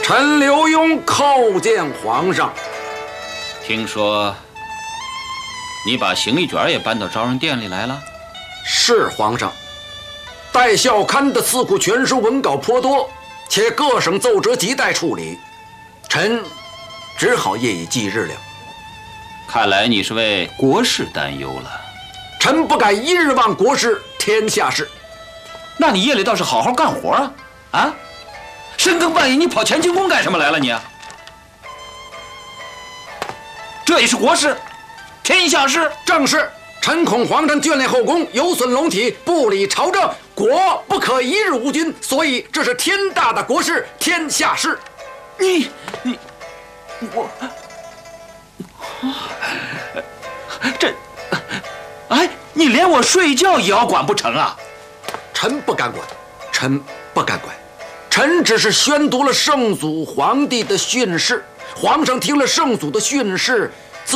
臣刘墉叩见皇上。 听说你把行李卷也搬到昭仁殿里来了？ 是皇上。待校刊的四库全书文稿颇多，且各省奏折亟待处理，臣只好夜以继日了。 看来你是为国事担忧了。 臣不敢一日忘国事天下事。 那你夜里倒是好好干活啊！啊，深更半夜你跑乾清宫干什么来了你？这也是国事，天下事。 正是。臣恐皇上眷恋后宫，有损龙体，不理朝政，国不可一日无君，所以这是天大的国事，天下事。 你连我睡觉也要管不成啊？ 臣不敢管，臣不敢管，臣只是宣读了圣祖皇帝的训示，皇上听了圣祖的训示，